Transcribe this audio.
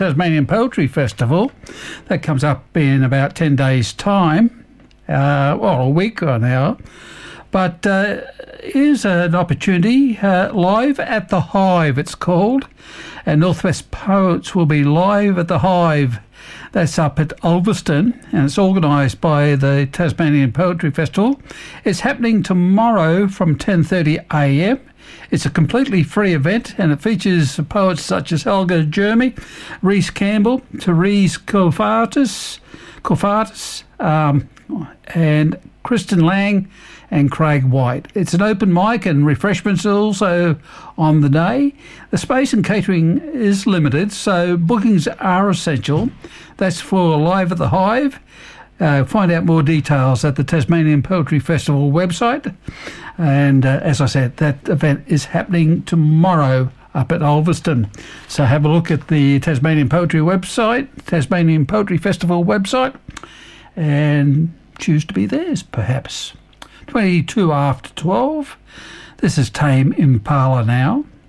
Tasmanian Poetry Festival. That comes up in about 10 days' time, a week or now. But here's an opportunity, Live at the Hive it's called, and Northwest Poets will be live at the Hive. That's up at Ulverston, and it's organised by the Tasmanian Poetry Festival. It's happening tomorrow from 10:30am. It's a completely free event, and it features poets such as Helga Jeremy, Rhys Campbell, Therese Kofatis, and Kristen Lang and Craig White. It's an open mic and refreshments also on the day. The space and catering is limited, so bookings are essential. That's for Live at the Hive. Find out more details at the Tasmanian Poetry Festival website. And as I said, that event is happening tomorrow up at Ulverston. So have a look at the Tasmanian Poetry website, Tasmanian Poetry Festival website, and choose to be theirs, perhaps. 22 after 12. This is Tame Impala now.